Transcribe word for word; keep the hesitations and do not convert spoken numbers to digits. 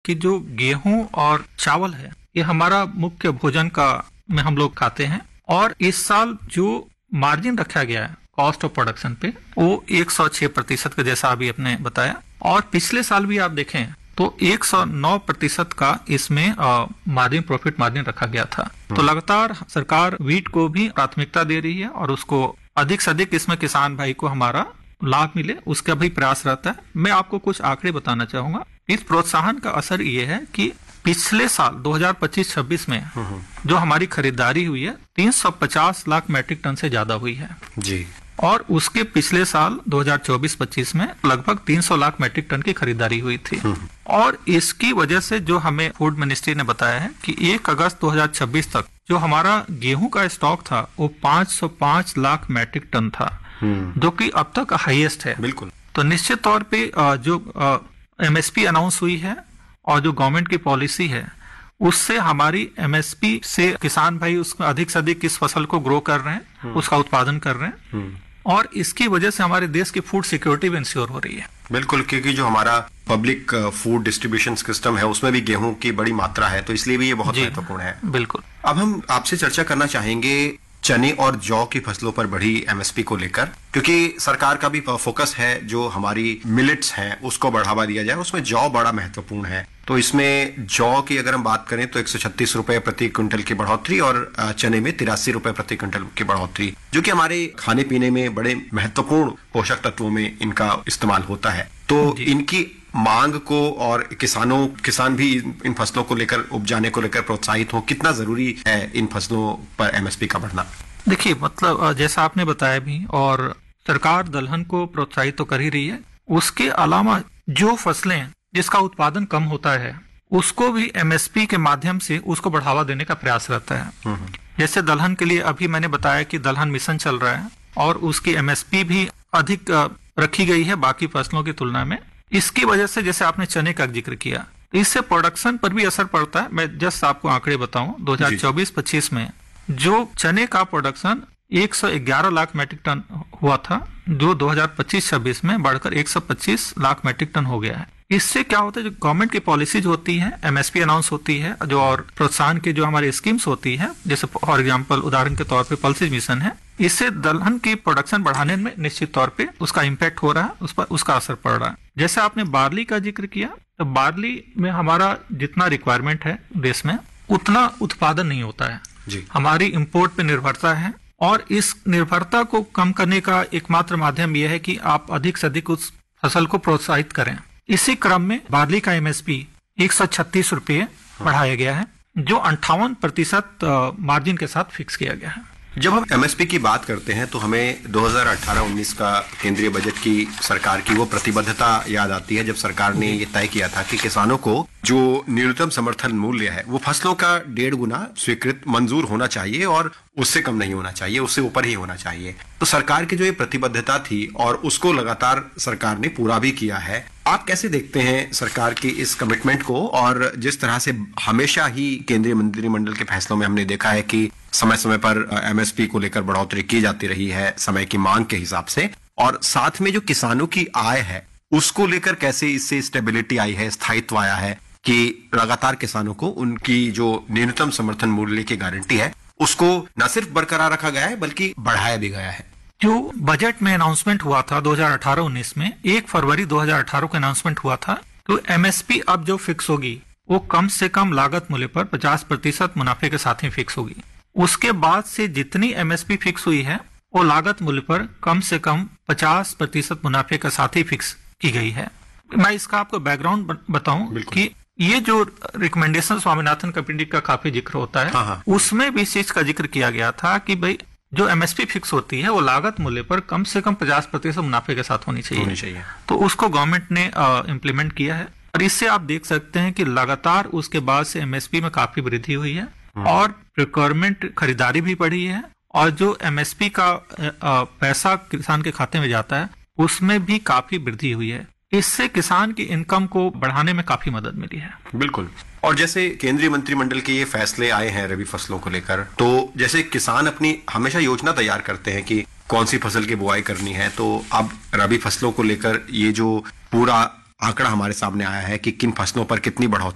कि जो गेहूं और चावल है ये हमारा मुख्य भोजन का में हम लोग खाते हैं, और इस साल जो मार्जिन रखा गया है कॉस्ट ऑफ प्रोडक्शन पे वो एक सौ छह प्रतिशत का, जैसा अभी आपने बताया। और पिछले साल भी आप देखें तो एक सौ नौ प्रतिशत का इसमें मार्जिन प्रॉफिट मार्जिन रखा गया था। तो लगातार सरकार वीट को भी प्राथमिकता दे रही है और उसको अधिक से अधिक इसमें किसान भाई को हमारा लाभ मिले उसका भी प्रयास रहता है। मैं आपको कुछ आंकड़े बताना चाहूंगा। इस प्रोत्साहन का असर ये है कि पिछले साल दो हज़ार पच्चीस छब्बीस में जो हमारी खरीदारी हुई है तीन सौ पचास लाख मैट्रिक टन से ज्यादा हुई है जी, और उसके पिछले साल दो हज़ार चौबीस पच्चीस में लगभग तीन सौ लाख मैट्रिक टन की खरीदारी हुई थी। और इसकी वजह से जो हमें फूड मिनिस्ट्री ने बताया है कि एक अगस्त दो हज़ार छब्बीस तक जो हमारा गेहूं का स्टॉक था वो पाँच सौ पाँच लाख मैट्रिक टन था, जो कि अब तक हाईएस्ट है। बिल्कुल। तो निश्चित तौर पे जो एमएसपी अनाउंस हुई है और जो गवर्नमेंट की पॉलिसी है उससे हमारी एमएसपी से किसान भाई उसमें अधिक से अधिक इस फसल को ग्रो कर रहे हैं, उसका उत्पादन कर रहे हैं, और इसकी वजह से हमारे देश की फूड सिक्योरिटी भी इंश्योर हो रही है। बिल्कुल, क्योंकि जो हमारा पब्लिक फूड डिस्ट्रीब्यूशन सिस्टम है उसमें भी गेहूं की बड़ी मात्रा है, तो इसलिए भी ये बहुत महत्वपूर्ण है। बिल्कुल। अब हम आपसे चर्चा करना चाहेंगे चने और जौ की फसलों पर बढ़ी एमएसपी को लेकर, क्योंकि सरकार का भी फोकस है जो हमारी मिलेट्स हैं उसको बढ़ावा दिया जाए, उसमें जौ बड़ा महत्वपूर्ण है। तो इसमें जौ की अगर हम बात करें तो एक सौ छत्तीस रुपए प्रति क्विंटल की बढ़ोतरी और चने में तिरासी रुपए प्रति क्विंटल की बढ़ोतरी, जो कि हमारे खाने पीने में बड़े महत्वपूर्ण पोषक तत्वों में इनका इस्तेमाल होता है। तो इनकी मांग को और किसानों किसान भी इन फसलों को लेकर उपजाने को लेकर प्रोत्साहित हो, कितना जरूरी है इन फसलों पर एमएसपी का बढ़ना? देखिए, मतलब जैसा आपने बताया भी, और सरकार दलहन को प्रोत्साहित तो कर ही रही है, उसके अलावा जो फसलें जिसका उत्पादन कम होता है उसको भी एमएसपी के माध्यम से उसको बढ़ावा देने का प्रयास रहता है। जैसे दलहन के लिए अभी मैंने बताया कि दलहन मिशन चल रहा है और उसकी एमएसपी भी अधिक रखी गई है बाकी फसलों की तुलना में। इसकी वजह से जैसे आपने चने का जिक्र किया, इससे प्रोडक्शन पर भी असर पड़ता है। मैं जस्ट आपको आंकड़े बताऊं, दो हज़ार चौबीस पच्चीस में जो चने का प्रोडक्शन एक सौ ग्यारह लाख मैट्रिक टन हुआ था, जो दो हज़ार पच्चीस छब्बीस में बढ़कर एक सौ पच्चीस लाख मैट्रिक टन हो गया है। इससे क्या होता है, जो गवर्नमेंट की पॉलिसीज होती है, एमएसपी अनाउंस होती है, जो और प्रोत्साहन की जो हमारी स्कीम्स होती है, जैसे फॉर एग्जांपल उदाहरण के तौर पे पल्सेज मिशन है, इससे दलहन की प्रोडक्शन बढ़ाने में निश्चित तौर पे उसका इम्पैक्ट हो रहा है, उस पर उसका असर पड़ रहा है। जैसे आपने बार्ली का जिक्र किया, तो बार्ली में हमारा जितना रिक्वायरमेंट है देश में उतना उत्पादन नहीं होता है जी। हमारी इम्पोर्ट पे निर्भरता है, और इस निर्भरता को कम करने का एकमात्र माध्यम यह है कि आप अधिक से अधिक उस फसल को प्रोत्साहित करें। इसी क्रम में बार्ली का एमएसपी एक सौ छत्तीस रुपये बढ़ाया गया है, जो अंठावन प्रतिशत मार्जिन के साथ फिक्स किया गया है। जब हम एमएसपी की बात करते हैं तो हमें दो हज़ार अठारह उन्नीस का केंद्रीय बजट की सरकार की वो प्रतिबद्धता याद आती है, जब सरकार ने ये तय किया था कि किसानों को जो न्यूनतम समर्थन मूल्य है वो फसलों का डेढ़ गुना स्वीकृत मंजूर होना चाहिए और उससे कम नहीं होना चाहिए, उससे ऊपर ही होना चाहिए। तो सरकार की जो ये प्रतिबद्धता थी और उसको लगातार सरकार ने पूरा भी किया है। आप कैसे देखते हैं सरकार की इस कमिटमेंट को, और जिस तरह से हमेशा ही केंद्रीय मंत्रिमंडल के फैसलों में हमने देखा है कि समय समय पर एमएसपी को लेकर बढ़ोतरी की जाती रही है समय की मांग के हिसाब से, और साथ में जो किसानों की आय है उसको लेकर कैसे इससे स्टेबिलिटी आई है, स्थायित्व आया है कि लगातार किसानों को उनकी जो न्यूनतम समर्थन मूल्य की गारंटी है उसको न सिर्फ बरकरार रखा गया है बल्कि बढ़ाया भी गया है। जो बजट में अनाउंसमेंट हुआ था दो हज़ार अठारह उन्नीस में, एक फरवरी दो हज़ार अठारह को अनाउंसमेंट हुआ था, तो एमएसपी अब जो फिक्स होगी वो कम से कम लागत मूल्य पर पचास प्रतिशत मुनाफे के साथ ही फिक्स होगी। उसके बाद से जितनी एमएसपी फिक्स हुई है वो लागत मूल्य पर कम से कम पचास प्रतिशत मुनाफे के साथ ही फिक्स की गई है। मैं इसका आपको बैकग्राउंड बताऊं कि ये जो रिकमेंडेशन स्वामीनाथन कमेटी का काफी जिक्र होता है, हाँ हाँ। उसमें भी इस चीज का जिक्र किया गया था कि भाई जो एमएसपी फिक्स होती है वो लागत मूल्य पर कम से कम पचास प्रतिशत मुनाफे के साथ होनी चाहिए, होनी चाहिए। तो उसको गवर्नमेंट ने इम्प्लीमेंट किया है, और इससे आप देख सकते हैं कि लगातार उसके बाद से एमएसपी में काफी वृद्धि हुई है और प्रोक्योरमेंट खरीदारी भी बढ़ी है, और जो एमएसपी का आ, पैसा किसान के खाते में जाता है उसमें भी काफी वृद्धि हुई है। इससे किसान की इनकम को बढ़ाने में काफी मदद मिली है। बिल्कुल। और जैसे केंद्रीय मंत्रिमंडल के ये फैसले आए हैं रबी फसलों को लेकर, तो जैसे किसान अपनी हमेशा योजना तैयार करते हैं कि कौन सी फसल की बुआई करनी है, तो अब रबी फसलों को लेकर ये जो पूरा आंकड़ा हमारे सामने आया है कि किन फसलों पर कितनी बढ़ोतरी